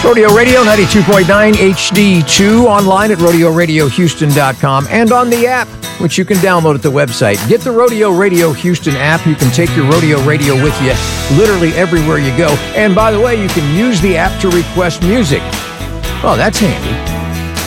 Rodeo Radio 92.9 HD2, online at rodeoradiohouston.com, and on the app, which you can download at the website. Get the Rodeo Radio Houston app. You can take your Rodeo Radio with you literally everywhere you go. And by the way, you can use the app to request music. Oh, that's handy.